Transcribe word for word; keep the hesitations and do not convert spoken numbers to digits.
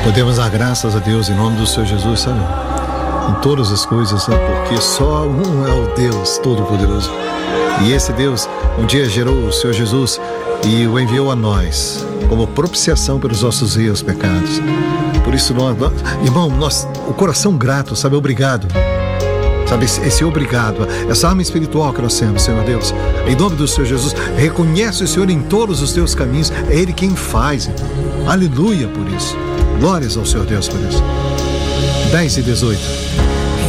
Podemos dar graças a Deus em nome do Senhor Jesus, sabe? Em todas as coisas, sabe? Porque só um é o Deus Todo-Poderoso. E esse Deus um dia gerou o Senhor Jesus e o enviou a nós como propiciação pelos nossos erros, pecados. Por isso, nós, nós, irmão, nós, o coração grato, sabe? Obrigado. Sabe, esse, esse obrigado, essa arma espiritual que nós temos, Senhor Deus, em nome do Senhor Jesus, reconhece o Senhor em todos os teus caminhos, é Ele quem faz. Aleluia por isso. Glórias ao Senhor Deus por isso. dez e dezoito.